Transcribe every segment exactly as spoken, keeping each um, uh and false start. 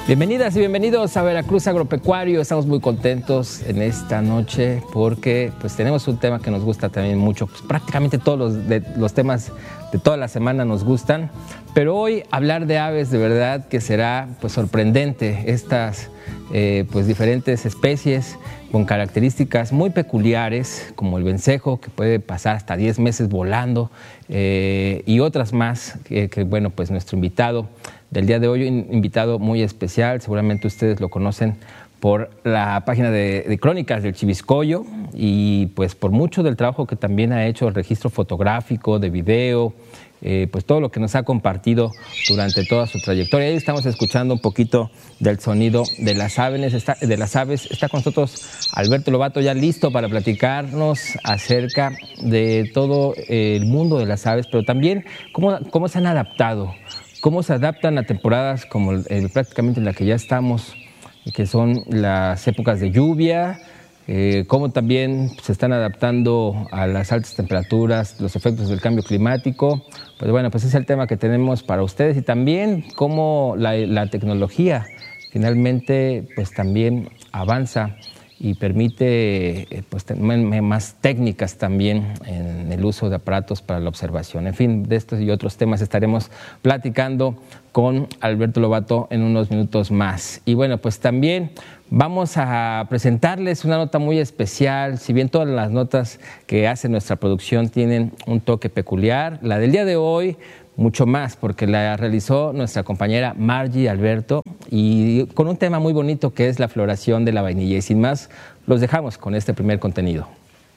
Bienvenidas y bienvenidos a Veracruz Agropecuario. Estamos muy contentos en esta noche porque pues tenemos un tema que nos gusta también mucho. Pues, prácticamente todos los, de, los temas de toda la semana nos gustan, pero hoy hablar de aves de verdad que será pues sorprendente. Estas eh, pues diferentes especies con características muy peculiares, como el vencejo, que puede pasar hasta diez meses volando, eh, y otras más que, que bueno, pues nuestro invitado del día de hoy, un invitado muy especial, seguramente ustedes lo conocen por la página de, de Crónicas del Chiviscoyo y pues por mucho del trabajo que también ha hecho, el registro fotográfico, de video, eh, pues todo lo que nos ha compartido durante toda su trayectoria. Ahí estamos escuchando un poquito del sonido de las aves. Está, de las aves. Está con nosotros Alberto Lobato, ya listo para platicarnos acerca de todo el mundo de las aves, pero también cómo, cómo se han adaptado. ¿Cómo se adaptan a temporadas como el, el, prácticamente en la que ya estamos, que son las épocas de lluvia? Eh, ¿Cómo también se están adaptando a las altas temperaturas, los efectos del cambio climático? Pues bueno, pues ese es el tema que tenemos para ustedes, y también cómo la, la tecnología finalmente pues también avanza y permite pues, más técnicas también en el uso de aparatos para la observación. En fin, de estos y otros temas estaremos platicando con Alberto Lobato en unos minutos más. Y bueno, pues también vamos a presentarles una nota muy especial. Si bien todas las notas que hace nuestra producción tienen un toque peculiar, la del día de hoy mucho más, porque la realizó nuestra compañera Margie Alberto, y con un tema muy bonito que es la floración de la vainilla. Y sin más, los dejamos con este primer contenido.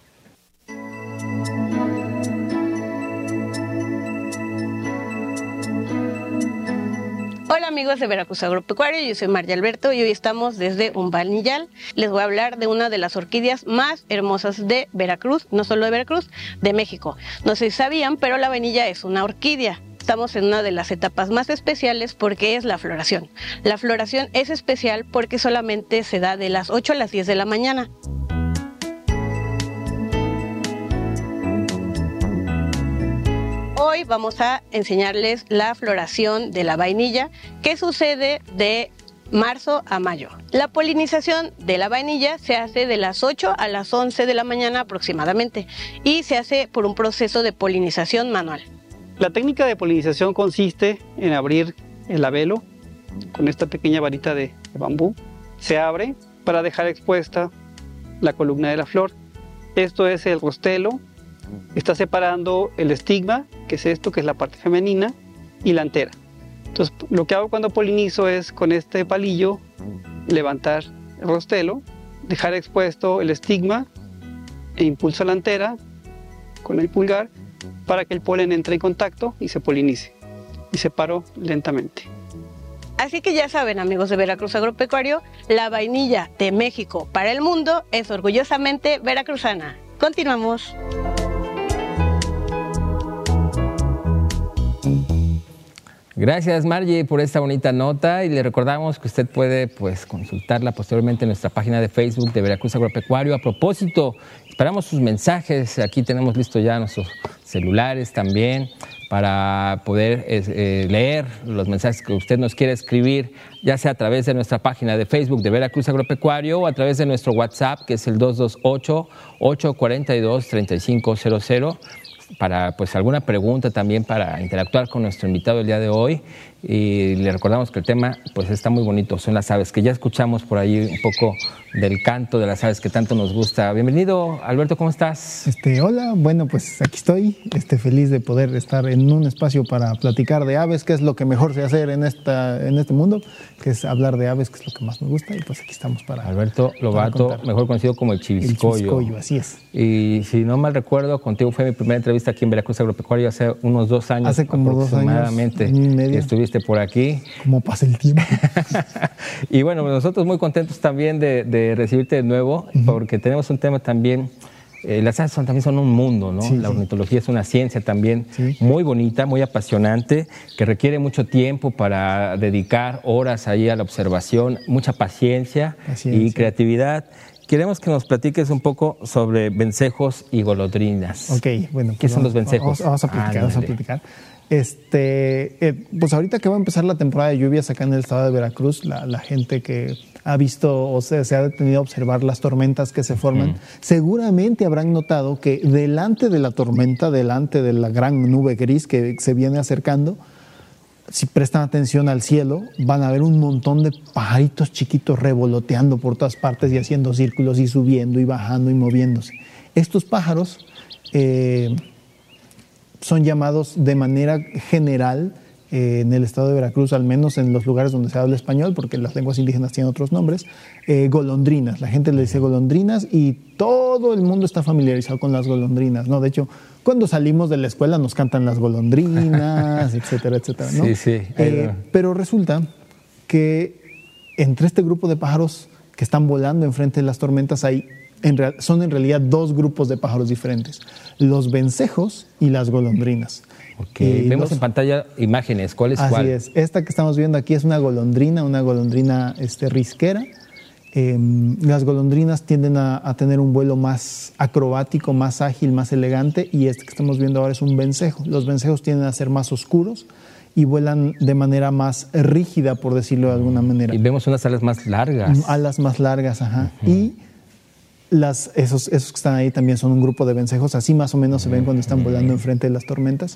Hola amigos de Veracruz Agropecuario, yo soy Margie Alberto y hoy estamos desde un vainillal. Les voy a hablar de una de las orquídeas más hermosas de Veracruz, no solo de Veracruz, de México. No sé si sabían, pero la vainilla es una orquídea. Estamos en una de las etapas más especiales porque es la floración. La floración es especial porque solamente se da de las ocho a las diez de la mañana. Hoy vamos a enseñarles la floración de la vainilla, que sucede de marzo a mayo. La polinización de la vainilla se hace de las ocho a las once de la mañana aproximadamente y se hace por un proceso de polinización manual. La técnica de polinización consiste en abrir el labelo con esta pequeña varita de bambú. Se abre para dejar expuesta la columna de la flor. Esto es el rostelo. Está separando el estigma, que es esto, que es la parte femenina, y la antera. Entonces, lo que hago cuando polinizo es con este palillo levantar el rostelo, dejar expuesto el estigma e impulso la antera con el pulgar para que el polen entre en contacto y se polinice. Y separo lentamente. Así que ya saben, amigos de Veracruz Agropecuario, la vainilla de México para el mundo es orgullosamente veracruzana. Continuamos. Gracias, Margie, por esta bonita nota, y le recordamos que usted puede pues consultarla posteriormente en nuestra página de Facebook de Veracruz Agropecuario. A propósito, esperamos sus mensajes. Aquí tenemos listo ya nuestros celulares también para poder eh, leer los mensajes que usted nos quiere escribir, ya sea a través de nuestra página de Facebook de Veracruz Agropecuario o a través de nuestro WhatsApp, que es el dos dos ocho, ocho cuatro dos, tres cinco cero cero. Para pues alguna pregunta también, para interactuar con nuestro invitado el día de hoy. Y le recordamos que el tema pues está muy bonito, son las aves, que ya escuchamos por ahí un poco del canto de las aves que tanto nos gusta. Bienvenido, Alberto, ¿cómo estás? Este, hola, bueno, pues aquí estoy, este, feliz de poder estar en un espacio para platicar de aves, que es lo que mejor sé hacer en, esta, en este mundo, que es hablar de aves, que es lo que más me gusta, y pues aquí estamos para... Alberto Lobato, mejor conocido como el Chiviscoyo. El Chiviscoyo, así es. Y si no mal recuerdo, contigo fue mi primera entrevista aquí en Veracruz Agropecuario hace unos dos años. Hace como dos años, aproximadamente. año y medio. Estuviste por aquí. ¿Cómo pasa el tiempo? Y bueno, nosotros muy contentos también de, de recibirte de nuevo, uh-huh. porque tenemos un tema también. Eh, las aves son, también son un mundo, ¿no? Sí, la sí. ornitología es una ciencia también sí. muy bonita, muy apasionante, que requiere mucho tiempo para dedicar horas ahí a la observación, mucha paciencia, paciencia. y creatividad. Queremos que nos platiques un poco sobre vencejos y golondrinas. Ok, bueno. ¿Qué pues son vamos, los vencejos? Vamos, vamos a platicar, ah, vamos a platicar. Este, eh, pues ahorita que va a empezar la temporada de lluvias acá en el estado de Veracruz, la, la gente que ha visto o sea, se ha detenido a observar las tormentas que se forman, mm. seguramente habrán notado que delante de la tormenta, delante de la gran nube gris que se viene acercando, si prestan atención al cielo, van a ver un montón de pajaritos chiquitos revoloteando por todas partes y haciendo círculos y subiendo y bajando y moviéndose. Estos pájaros eh, son llamados de manera general eh, en el estado de Veracruz, al menos en los lugares donde se habla español, porque las lenguas indígenas tienen otros nombres, eh, golondrinas. La gente le dice golondrinas y todo el mundo está familiarizado con las golondrinas, ¿no? De hecho, cuando salimos de la escuela nos cantan las golondrinas, etcétera, etcétera, ¿no? Sí, sí. Eh, pero resulta que entre este grupo de pájaros que están volando enfrente de las tormentas hay En real, son en realidad dos grupos de pájaros diferentes, los vencejos y las golondrinas. Okay. Eh, Vemos los, en pantalla imágenes, ¿cuál es así cuál? Así es, esta que estamos viendo aquí es una golondrina, una golondrina este, risquera. Eh, las golondrinas tienden a, a tener un vuelo más acrobático, más ágil, más elegante, y este que estamos viendo ahora es un vencejo. Los vencejos tienden a ser más oscuros y vuelan de manera más rígida, por decirlo de alguna manera. Y vemos unas alas más largas. Alas más largas, ajá. Uh-huh. Y Las, esos, esos que están ahí también son un grupo de vencejos, así más o menos se ven cuando están volando enfrente de las tormentas.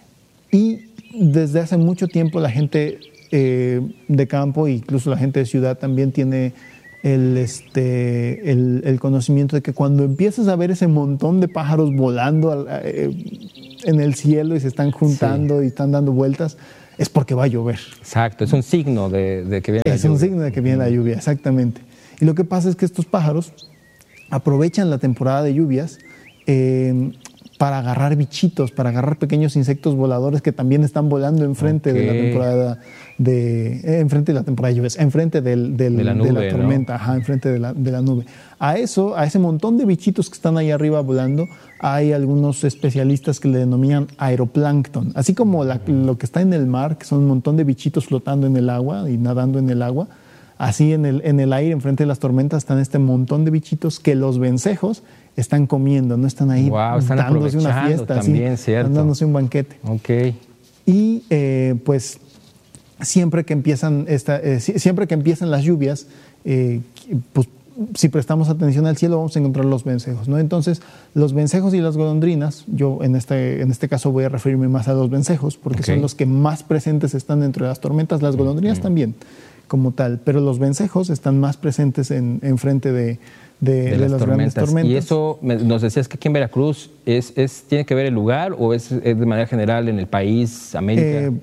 Y desde hace mucho tiempo la gente eh, de campo, incluso la gente de ciudad, también tiene el, este, el, el conocimiento de que cuando empiezas a ver ese montón de pájaros volando eh, en el cielo y se están juntando sí. y están dando vueltas, es porque va a llover. Exacto, es un signo de, de que viene la es lluvia. Es un signo de que viene la lluvia, exactamente. Y lo que pasa es que estos pájaros aprovechan la temporada de lluvias eh, para agarrar bichitos, para agarrar pequeños insectos voladores que también están volando enfrente okay. de la temporada de eh, enfrente de la temporada de lluvias, enfrente del, del, de, la nube, de la tormenta, ¿no? Ajá, enfrente de la, de la nube. A eso, a ese montón de bichitos que están ahí arriba volando, hay algunos especialistas que le denominan aeroplancton. Así como la, lo que está en el mar, que son un montón de bichitos flotando en el agua y nadando en el agua, así en el, en el aire, enfrente de las tormentas, están este montón de bichitos que los vencejos están comiendo, no están ahí wow, están dándose una fiesta, también, así, cierto. dándose un banquete. Okay. Y eh, pues siempre que empiezan esta, eh, siempre que empiezan las lluvias, eh, pues si prestamos atención al cielo vamos a encontrar los vencejos, ¿no? Entonces, los vencejos y las golondrinas, yo en este, en este caso voy a referirme más a los vencejos, porque okay. son los que más presentes están dentro de las tormentas, las golondrinas mm. también, como tal, pero los vencejos están más presentes en, en frente de, de, de, de las, las grandes tormentas. Y eso, nos decías que aquí en Veracruz, ¿es, es, ¿tiene que ver el lugar o es, es de manera general en el país, América? Eh,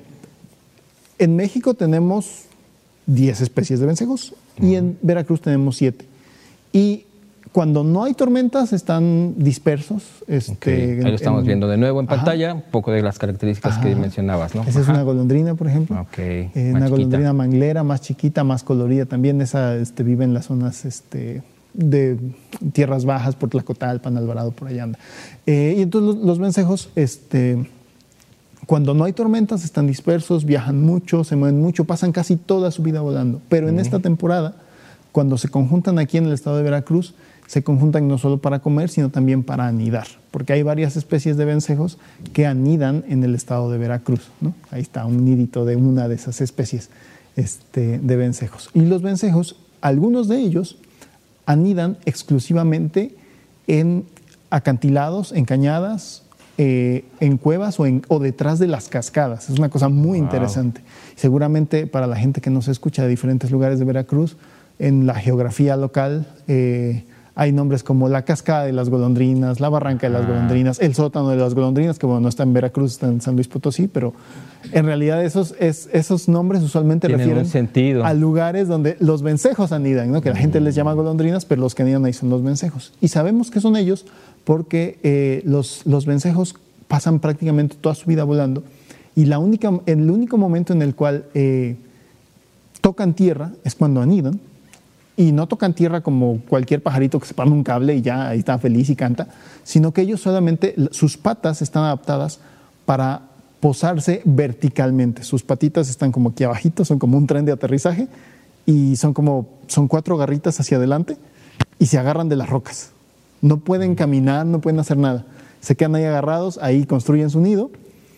en México tenemos diez especies de vencejos uh-huh. y en Veracruz tenemos siete. Y cuando no hay tormentas están dispersos. Este, okay. Ahí lo estamos en, viendo de nuevo en pantalla, un poco de las características Ajá. que mencionabas, ¿no? Esa Ajá. es una golondrina, por ejemplo. Okay. Eh, una golondrina manglera, más chiquita, más colorida también. Esa este, vive en las zonas este, de tierras bajas, por Tlacotalpan, Alvarado, por allá anda. Eh, y entonces los, los vencejos, este, cuando no hay tormentas, están dispersos, viajan mucho, se mueven mucho, pasan casi toda su vida volando. Pero en uh-huh. esta temporada, cuando se conjuntan aquí en el estado de Veracruz, se conjuntan no solo para comer, sino también para anidar, porque hay varias especies de vencejos que anidan en el estado de Veracruz, ¿no? Ahí está un nidito de una de esas especies este, de vencejos. Y los vencejos, algunos de ellos, anidan exclusivamente en acantilados, en cañadas, eh, en cuevas o, en, o detrás de las cascadas. Es una cosa muy wow. interesante. Seguramente para la gente que nos escucha de diferentes lugares de Veracruz, en la geografía local eh, hay nombres como la cascada de las golondrinas, la barranca de las ah. golondrinas, el sótano de las golondrinas, que bueno, no está en Veracruz, está en San Luis Potosí, pero en realidad esos, es, esos nombres usualmente tienen refieren un sentido. a lugares donde los vencejos anidan, ¿no? Que la gente les llama golondrinas, pero los que anidan ahí son los vencejos. Y sabemos que son ellos porque eh, los, los vencejos pasan prácticamente toda su vida volando y la única, el único momento en el cual eh, tocan tierra es cuando anidan. Y no tocan tierra como cualquier pajarito que se pone un cable y ya ahí está feliz y canta, sino que ellos solamente, sus patas están adaptadas para posarse verticalmente. Sus patitas están como aquí abajito, son como un tren de aterrizaje y son como, son cuatro garritas hacia adelante y se agarran de las rocas. No pueden caminar, no pueden hacer nada. Se quedan ahí agarrados, ahí construyen su nido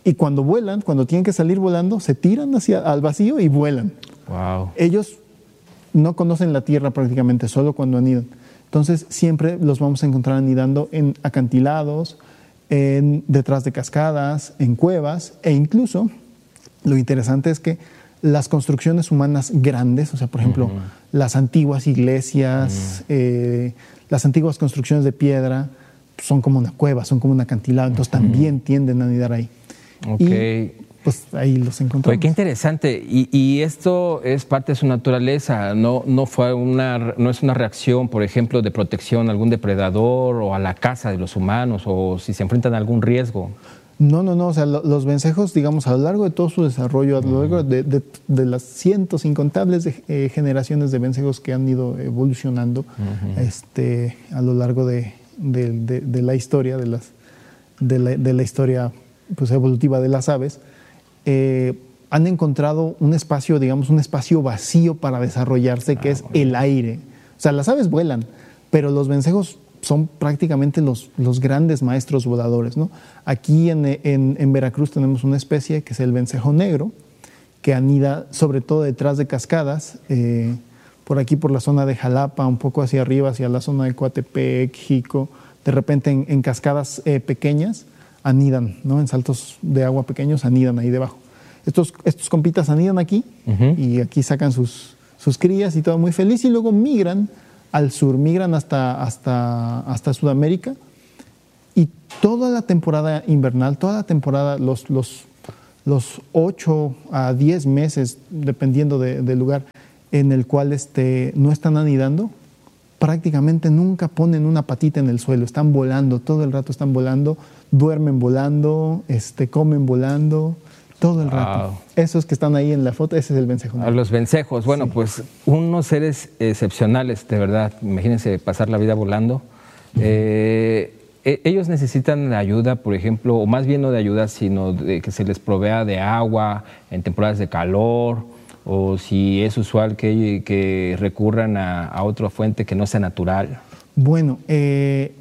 Y cuando vuelan, cuando tienen que salir volando, se tiran hacia al vacío y vuelan. Wow. Ellos no conocen la tierra prácticamente, solo cuando anidan. Entonces siempre los vamos a encontrar anidando en acantilados, en, detrás de cascadas, en cuevas, e incluso lo interesante es que las construcciones humanas grandes, o sea, por ejemplo, uh-huh. las antiguas iglesias, uh-huh. eh, las antiguas construcciones de piedra, son como una cueva, son como un acantilado, entonces uh-huh. también tienden a anidar ahí. Okay. Y pues ahí los encontramos. Oye, qué interesante. Y, y esto es parte de su naturaleza, no, no, fue una, no es una reacción, por ejemplo, de protección a algún depredador o a la caza de los humanos, o si se enfrentan a algún riesgo. No, no, no, o sea, lo, los vencejos, digamos, a lo largo de todo su desarrollo, a lo largo de, de, de las cientos incontables de, eh, generaciones de vencejos que han ido evolucionando uh-huh. este, a lo largo de, de, de, de la historia, de, las, de, la, de la historia pues, evolutiva de las aves, eh, han encontrado un espacio, digamos, un espacio vacío para desarrollarse, que ah, es bueno. el aire. O sea, las aves vuelan, pero los vencejos son prácticamente los, los grandes maestros voladores, ¿no? Aquí en, en, en Veracruz tenemos una especie que es el vencejo negro, que anida sobre todo detrás de cascadas, eh, por aquí por la zona de Jalapa, un poco hacia arriba, hacia la zona de Coatepec, Jico, de repente en, en cascadas eh, pequeñas anidan, ¿no? En saltos de agua pequeños anidan ahí debajo. Estos, estos compitas anidan aquí uh-huh. y aquí sacan sus, sus crías y todo muy feliz, y luego migran al sur, migran hasta, hasta, hasta Sudamérica, y toda la temporada invernal, toda la temporada, los, los, los ocho a diez meses, dependiendo de, del lugar en el cual este, no están anidando, prácticamente nunca ponen una patita en el suelo, están volando, todo el rato están volando, duermen volando, este, comen volando, todo el rato. Wow. Esos que están ahí en la foto, ese es el vencejo negro. A los vencejos, bueno, sí. pues unos seres excepcionales, de verdad. Imagínense pasar la vida volando. Uh-huh. Eh, ellos necesitan ayuda, por ejemplo, o más bien no de ayuda, sino de que se les provea de agua en temporadas de calor, o si es usual que, que recurran a, a otra fuente que no sea natural. Bueno, eh,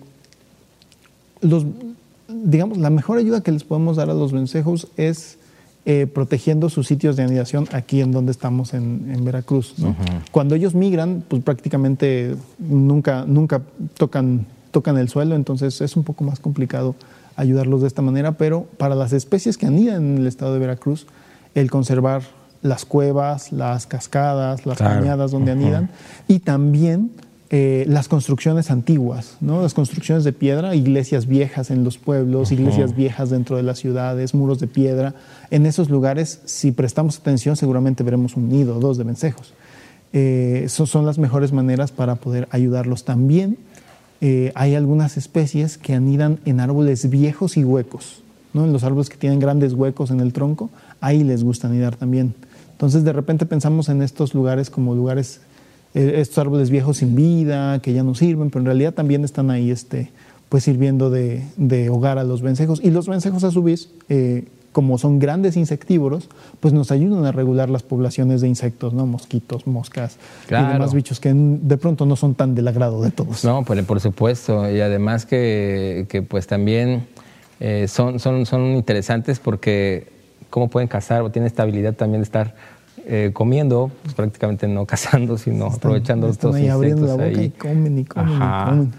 los, digamos, la mejor ayuda que les podemos dar a los vencejos es Eh, protegiendo sus sitios de anidación aquí en donde estamos en, en Veracruz, ¿no? Uh-huh. Cuando ellos migran, pues prácticamente nunca, nunca tocan, tocan el suelo, entonces es un poco más complicado ayudarlos de esta manera, pero para las especies que anidan en el estado de Veracruz, el conservar las cuevas, las cascadas, las claro. cañadas donde uh-huh. anidan, y también Eh, las construcciones antiguas, ¿no? Las construcciones de piedra, iglesias viejas en los pueblos, uh-huh. iglesias viejas dentro de las ciudades, muros de piedra. En esos lugares, si prestamos atención, seguramente veremos un nido o dos de vencejos. Eh, son, son las mejores maneras para poder ayudarlos. También eh, hay algunas especies que anidan en árboles viejos y huecos, ¿no? En los árboles que tienen grandes huecos en el tronco, ahí les gusta anidar también. Entonces, de repente pensamos en estos lugares como lugares estos árboles viejos sin vida, que ya no sirven, pero en realidad también están ahí este, pues sirviendo de, de hogar a los vencejos. Y los vencejos a su vez, eh, como son grandes insectívoros, pues nos ayudan a regular las poblaciones de insectos, ¿no? Mosquitos, moscas claro. y demás bichos que de pronto no son tan del agrado de todos. No, por, por supuesto, y además que, que pues también eh, son, son, son interesantes porque cómo pueden cazar o tienen esta habilidad también de estar Eh, comiendo, pues prácticamente no cazando, sino están, aprovechando están estos ahí insectos abriendo la boca ahí. Y comen y comen Ajá. y comen.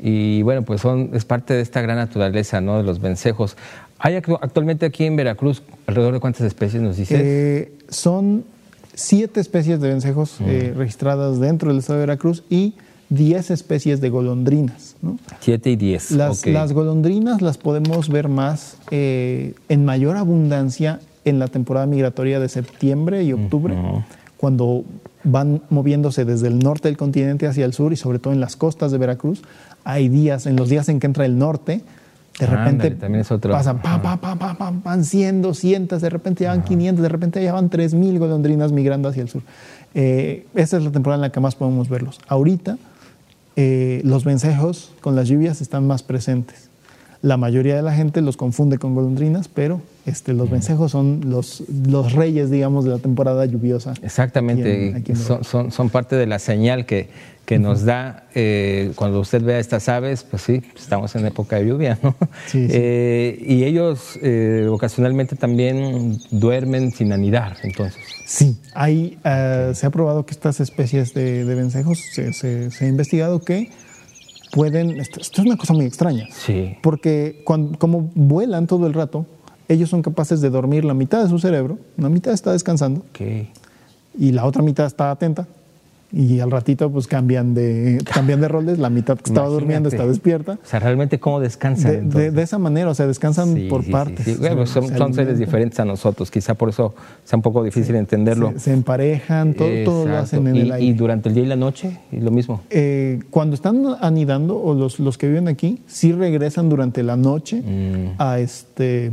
Y bueno, pues son, es parte de esta gran naturaleza, ¿no? De los vencejos. ¿Hay actualmente aquí en Veracruz alrededor de cuántas especies nos dices? Eh, son siete especies de vencejos mm. eh, registradas dentro del estado de Veracruz y diez especies de golondrinas, ¿no? Siete y diez. Las, okay. las golondrinas las podemos ver más eh, en mayor abundancia en la temporada migratoria de septiembre y octubre, uh-huh. cuando van moviéndose desde el norte del continente hacia el sur y sobre todo en las costas de Veracruz. Hay días, en los días en que entra el norte, de ah, repente ándale, también es otro. pasan, pa, pa, pa, pa, pa, van cien, doscientas, de repente ya van uh-huh. quinientas, de repente ya van tres mil golondrinas migrando hacia el sur. Eh, esa es la temporada en la que más podemos verlos. Ahorita, eh, los vencejos con las lluvias están más presentes. La mayoría de la gente los confunde con golondrinas, pero este, los vencejos son los, los reyes, digamos, de la temporada lluviosa. Exactamente, aquí en, aquí en son, son, son parte de la señal que, que uh-huh. nos da eh, cuando usted ve a estas aves, pues sí, estamos en época de lluvia, ¿no? Sí, sí. Eh, y ellos eh, ocasionalmente también duermen sin anidar, entonces. Sí, hay, uh, se ha probado que estas especies de, de vencejos, se, se, se ha investigado que pueden, esto, esto es una cosa muy extraña, sí. porque cuando, como vuelan todo el rato, ellos son capaces de dormir la mitad de su cerebro, una mitad está descansando okay. y la otra mitad está atenta, y al ratito pues cambian de, cambian de roles, la mitad que estaba Imagínate. durmiendo está despierta. O sea, realmente cómo descansan. De, de, de esa manera, o sea, descansan sí, por sí, partes. Sí, sí. Bueno, son, son seres diferentes a nosotros, quizá por eso sea un poco difícil sí. entenderlo. Se, se emparejan, todo, todo lo hacen en y, el aire. ¿Y durante el día y la noche? ¿Y lo mismo? Eh, cuando están anidando, o los, los que viven aquí, sí regresan durante la noche mm. a, este,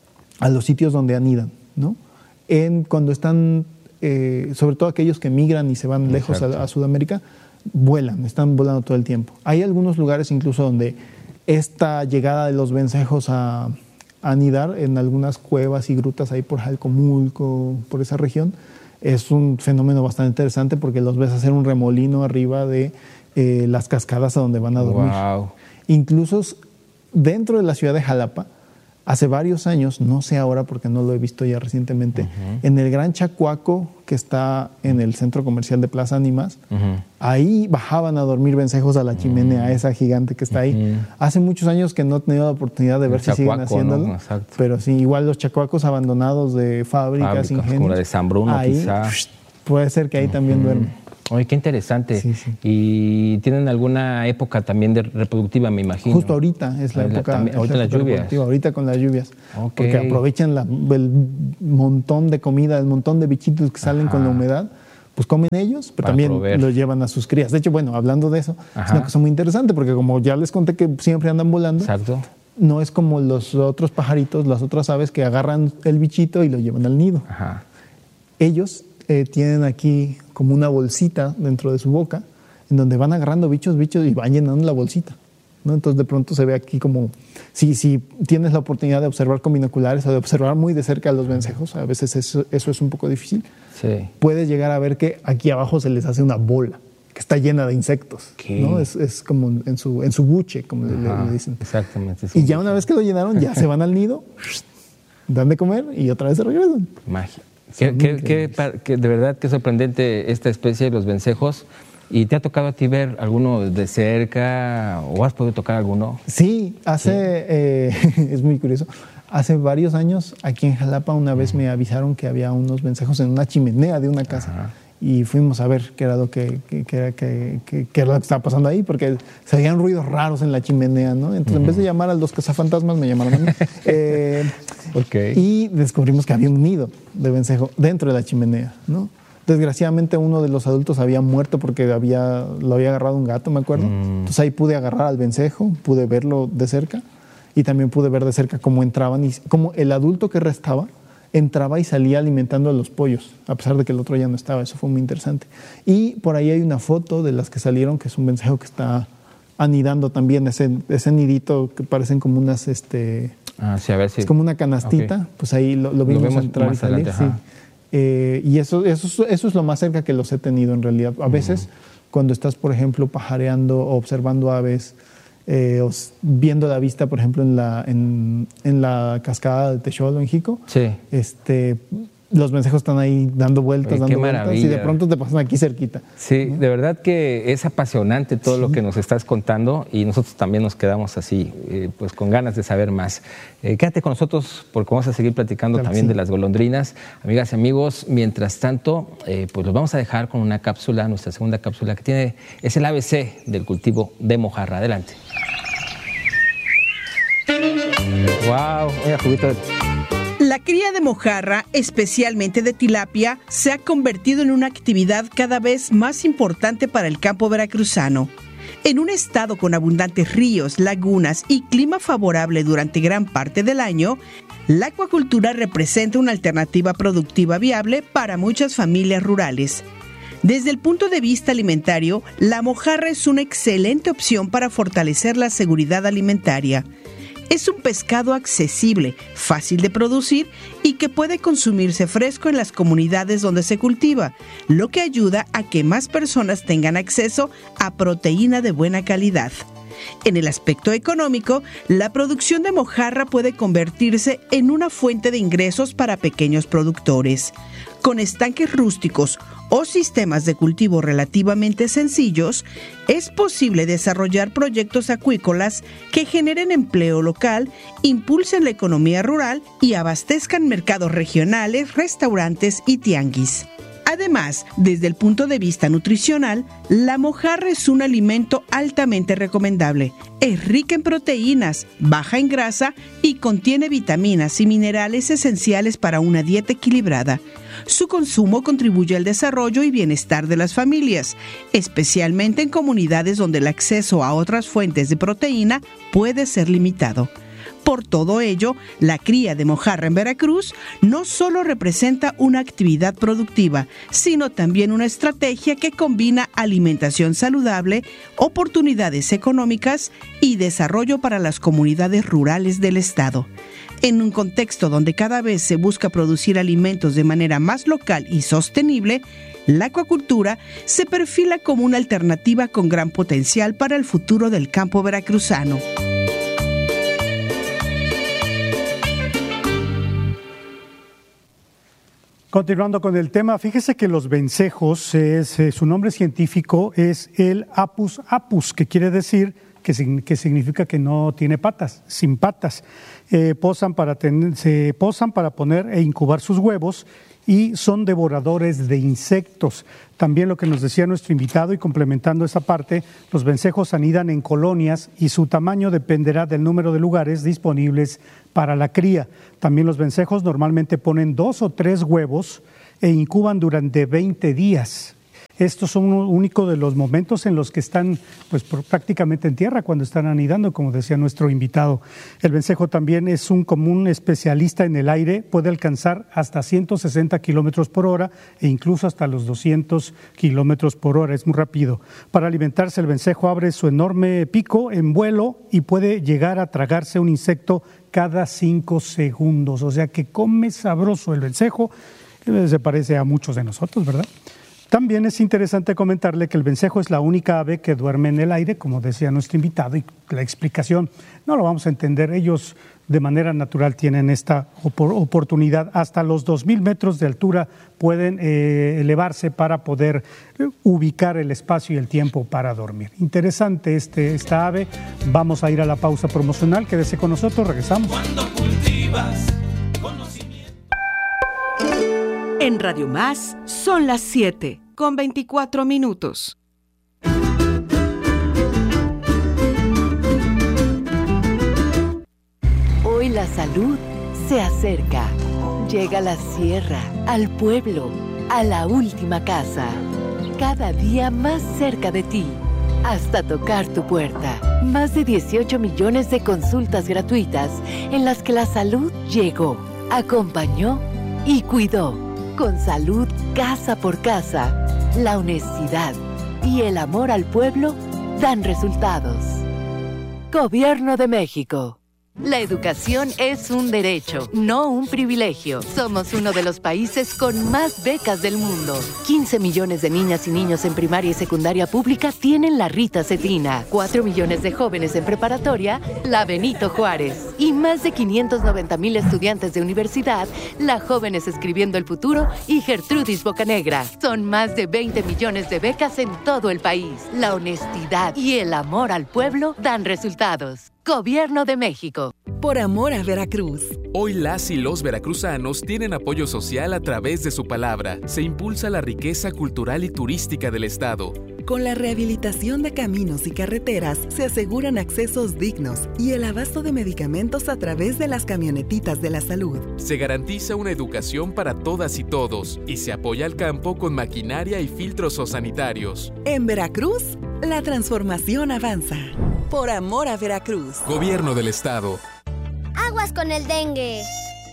a los sitios donde anidan, ¿no? En, cuando están... Eh, sobre todo aquellos que migran y se van lejos a, a Sudamérica, vuelan, están volando todo el tiempo. Hay algunos lugares incluso donde esta llegada de los vencejos a, a anidar en algunas cuevas y grutas ahí por Jalcomulco, por esa región, es un fenómeno bastante interesante porque los ves hacer un remolino arriba de eh, las cascadas a donde van a dormir. Wow. Incluso dentro de la ciudad de Jalapa, hace varios años, no sé ahora porque no lo he visto ya recientemente, uh-huh. en el Gran Chacuaco, que está en el centro comercial de Plaza Ánimas, uh-huh. ahí bajaban a dormir vencejos a la chimenea, uh-huh. esa gigante que está ahí. Uh-huh. Hace muchos años que no he tenido la oportunidad de ver el si Chacuaco, siguen haciéndolo, ¿no? Pero sí, igual los chacuacos abandonados de fábricas, fábricas ingenios, como la de San Bruno, ahí, quizá. Puede ser que ahí uh-huh. también duermen. Oye, qué interesante. Sí, sí. ¿Y tienen alguna época también de reproductiva, me imagino? Justo ahorita es la la, época. También, ahorita es la las época lluvias. Ahorita con las lluvias. Okay. Porque aprovechan la, el montón de comida, el montón de bichitos que salen Ajá. con la humedad. Pues comen ellos, pero Para también proveer. Lo llevan a sus crías. De hecho, bueno, hablando de eso, Ajá. es una cosa muy interesante porque como ya les conté que siempre andan volando. Exacto. No es como los otros pajaritos, las otras aves que agarran el bichito y lo llevan al nido. Ajá. Ellos eh, tienen aquí como una bolsita dentro de su boca, en donde van agarrando bichos, bichos y van llenando la bolsita, ¿no? Entonces de pronto se ve aquí como, si, si tienes la oportunidad de observar con binoculares o de observar muy de cerca a los vencejos, a veces eso, eso es un poco difícil, sí. puedes llegar a ver que aquí abajo se les hace una bola, que está llena de insectos, ¿no? Es, es como en su, en su buche, como le, le dicen. Exactamente. Y ya una vez que lo llenaron, ya se van al nido, dan de comer y otra vez se regresan. Magia. Qué, qué, qué, qué, de verdad que sorprendente esta especie de los vencejos. ¿Y te ha tocado a ti ver alguno de cerca o has podido tocar alguno? Sí, hace, sí. Eh, es muy curioso, hace varios años aquí en Jalapa una vez me avisaron que había unos vencejos en una chimenea de una casa. Ajá. Y fuimos a ver qué era lo que, que, que, era, que, que, que era lo que estaba pasando ahí, porque se oían ruidos raros en la chimenea, ¿no? Entonces, uh-huh. en vez de llamar a los cazafantasmas, me llamaron a mí. eh, okay. Y descubrimos que había un nido de vencejo dentro de la chimenea, ¿no? Desgraciadamente, uno de los adultos había muerto porque había, lo había agarrado un gato, me acuerdo. Mm. Entonces, ahí pude agarrar al vencejo, pude verlo de cerca y también pude ver de cerca cómo entraban y cómo el adulto que restaba entraba y salía alimentando a los pollos, a pesar de que el otro ya no estaba. Eso fue muy interesante. Y por ahí hay una foto de las que salieron, que es un vencejo que está anidando también, ese, ese nidito que parecen como unas... Este, ah, sí, a ver si... Es como una canastita, okay. Pues ahí lo, lo vimos, lo vemos entrar y salir. Sí. Eh, y eso, eso, eso es lo más cerca que los he tenido en realidad. A veces, uh-huh. cuando estás, por ejemplo, pajareando o observando aves, Eh, viendo la vista, por ejemplo, en la, en, en la cascada de Texolo, en Jico, sí. este, los vencejos están ahí dando vueltas, Oye, dando vueltas, y de pronto te pasan aquí cerquita. Sí, ¿no? De verdad que es apasionante todo sí. lo que nos estás contando y nosotros también nos quedamos así, eh, pues con ganas de saber más. Eh, quédate con nosotros porque vamos a seguir platicando claro, también sí. de las golondrinas. Amigas y amigos, mientras tanto, eh, pues los vamos a dejar con una cápsula, nuestra segunda cápsula que tiene, es el A B C del cultivo de mojarra. Adelante. Wow, mira, juguito de... La cría de mojarra, especialmente de tilapia, se ha convertido en una actividad cada vez más importante para el campo veracruzano. En un estado con abundantes ríos, lagunas y clima favorable durante gran parte del año, la acuacultura representa una alternativa productiva viable para muchas familias rurales. Desde el punto de vista alimentario, la mojarra es una excelente opción para fortalecer la seguridad alimentaria. Es un pescado accesible, fácil de producir y que puede consumirse fresco en las comunidades donde se cultiva, lo que ayuda a que más personas tengan acceso a proteína de buena calidad. En el aspecto económico, la producción de mojarra puede convertirse en una fuente de ingresos para pequeños productores. Con estanques rústicos o sistemas de cultivo relativamente sencillos, es posible desarrollar proyectos acuícolas que generen empleo local, impulsen la economía rural y abastezcan mercados regionales, restaurantes y tianguis. Además, desde el punto de vista nutricional, la mojarra es un alimento altamente recomendable. Es rica en proteínas, baja en grasa y contiene vitaminas y minerales esenciales para una dieta equilibrada. Su consumo contribuye al desarrollo y bienestar de las familias, especialmente en comunidades donde el acceso a otras fuentes de proteína puede ser limitado. Por todo ello, la cría de mojarra en Veracruz no solo representa una actividad productiva, sino también una estrategia que combina alimentación saludable, oportunidades económicas y desarrollo para las comunidades rurales del estado. En un contexto donde cada vez se busca producir alimentos de manera más local y sostenible, la acuacultura se perfila como una alternativa con gran potencial para el futuro del campo veracruzano. Continuando con el tema, fíjese que los vencejos, es, eh, su nombre científico es el Apus apus, que quiere decir que, que significa que no tiene patas, sin patas. Eh, posan para tener, se posan para poner e incubar sus huevos y son devoradores de insectos. También lo que nos decía nuestro invitado, y complementando esa parte, los vencejos anidan en colonias y su tamaño dependerá del número de lugares disponibles para la cría. También los vencejos normalmente ponen dos o tres huevos e incuban durante veinte días. Estos son uno único de los momentos en los que están pues, prácticamente en tierra cuando están anidando, como decía nuestro invitado. El vencejo también es un común especialista en el aire, puede alcanzar hasta ciento sesenta kilómetros por hora e incluso hasta los doscientos kilómetros por hora, es muy rápido. Para alimentarse, el vencejo abre su enorme pico en vuelo y puede llegar a tragarse un insecto cada cinco segundos, o sea que come sabroso el vencejo, se parece a muchos de nosotros, ¿verdad? También es interesante comentarle que el vencejo es la única ave que duerme en el aire, como decía nuestro invitado, y la explicación no lo vamos a entender. Ellos de manera natural tienen esta op- oportunidad. Hasta los dos mil metros de altura pueden eh, elevarse para poder eh, ubicar el espacio y el tiempo para dormir. Interesante este, esta ave. Vamos a ir a la pausa promocional. Quédese con nosotros, regresamos. Cuando cultivas conocimiento. En Radio Más son las siete con veinticuatro minutos. Hoy la salud se acerca. Llega a la sierra, al pueblo, a la última casa. Cada día más cerca de ti, hasta tocar tu puerta. Más de dieciocho millones de consultas gratuitas en las que la salud llegó, acompañó y cuidó. Con salud casa por casa, la honestidad y el amor al pueblo dan resultados. Gobierno de México. La educación es un derecho, no un privilegio. Somos uno de los países con más becas del mundo. quince millones de niñas y niños en primaria y secundaria pública tienen la Rita Cetina. cuatro millones de jóvenes en preparatoria, la Benito Juárez. Y más de quinientos noventa mil estudiantes de universidad, la Jóvenes Escribiendo el Futuro y Gertrudis Bocanegra. Son más de veinte millones de becas en todo el país. La honestidad y el amor al pueblo dan resultados. Gobierno de México. Por amor a Veracruz. Hoy las y los veracruzanos tienen apoyo social a través de su palabra. Se impulsa la riqueza cultural y turística del estado. Con la rehabilitación de caminos y carreteras se aseguran accesos dignos y el abasto de medicamentos a través de las camionetitas de la salud. Se garantiza una educación para todas y todos y se apoya al campo con maquinaria y filtros sanitarios. En Veracruz, la transformación avanza. Por amor a Veracruz. Gobierno del estado. Aguas con el dengue.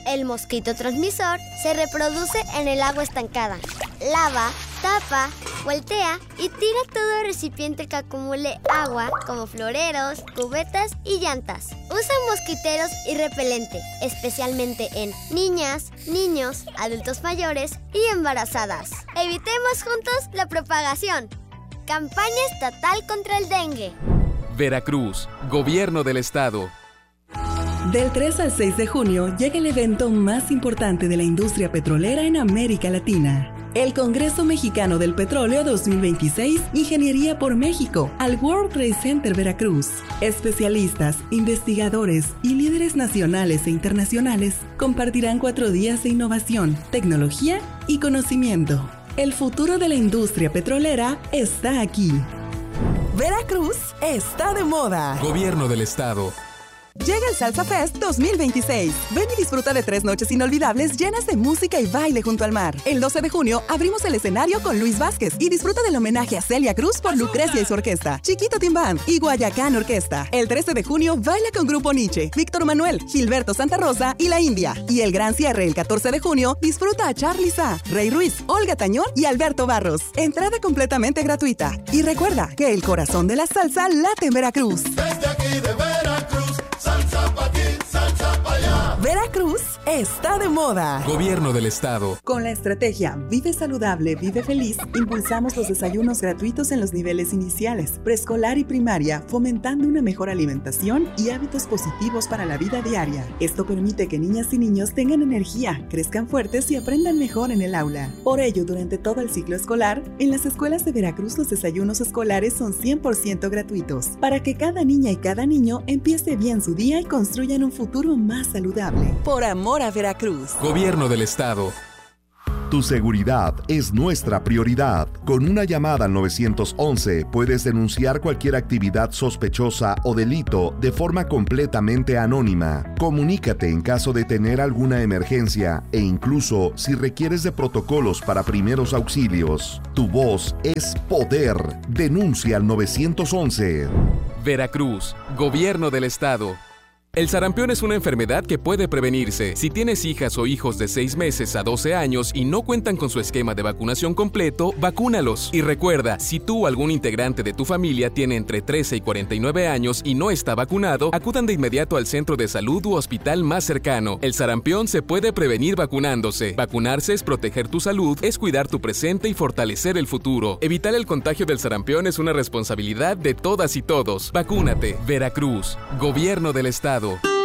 El mosquito transmisor se reproduce en el agua estancada. Lava, tapa, voltea y tira todo recipiente que acumule agua, como floreros, cubetas y llantas. Usa mosquiteros y repelente, especialmente en niñas, niños, adultos mayores y embarazadas. Evitemos juntos la propagación. Campaña estatal contra el dengue. Veracruz, Gobierno del Estado. Del tres al seis de junio llega el evento más importante de la industria petrolera en América Latina. El Congreso Mexicano del Petróleo dos mil veintiséis, Ingeniería por México, al World Trade Center Veracruz. Especialistas, investigadores y líderes nacionales e internacionales compartirán cuatro días de innovación, tecnología y conocimiento. El futuro de la industria petrolera está aquí. Veracruz está de moda. Gobierno del Estado. Llega el Salsa Fest dos mil veintiséis. Ven y disfruta de tres noches inolvidables llenas de música y baile junto al mar. El doce de junio abrimos el escenario con Luis Vázquez y disfruta del homenaje a Celia Cruz por Lucrecia y su orquesta, Chiquito Team Band y Guayacán Orquesta. El trece de junio baila con Grupo Nietzsche, Víctor Manuel, Gilberto Santa Rosa y La India. Y el gran cierre el catorce de junio disfruta a Charly Sa, Rey Ruiz, Olga Tañón y Alberto Barros. Entrada completamente gratuita. Y recuerda que el corazón de la salsa late en Veracruz. Desde aquí de Veracruz, salsa pa' aquí, salsa pa' allá. Veracruz está de moda. Gobierno del Estado. Con la estrategia Vive Saludable, Vive Feliz, impulsamos los desayunos gratuitos en los niveles iniciales, preescolar y primaria, fomentando una mejor alimentación y hábitos positivos para la vida diaria. Esto permite que niñas y niños tengan energía, crezcan fuertes y aprendan mejor en el aula. Por ello, durante todo el ciclo escolar, en las escuelas de Veracruz los desayunos escolares son cien por ciento gratuitos, para que cada niña y cada niño empiece bien su día y construyan un futuro más saludable. Por amor a Veracruz. Gobierno del Estado. Tu seguridad es nuestra prioridad. Con una llamada al nueve once puedes denunciar cualquier actividad sospechosa o delito de forma completamente anónima. Comunícate en caso de tener alguna emergencia e incluso si requieres de protocolos para primeros auxilios. Tu voz es poder. Denuncia al nueve once. Veracruz, Gobierno del Estado. El sarampión es una enfermedad que puede prevenirse. Si tienes hijas o hijos de seis meses a doce años y no cuentan con su esquema de vacunación completo, vacúnalos. Y recuerda, si tú o algún integrante de tu familia tiene entre trece y cuarenta y nueve años y no está vacunado, acudan de inmediato al centro de salud u hospital más cercano. El sarampión se puede prevenir vacunándose. Vacunarse es proteger tu salud, es cuidar tu presente y fortalecer el futuro. Evitar el contagio del sarampión es una responsabilidad de todas y todos. Vacúnate. Veracruz, Gobierno del Estado.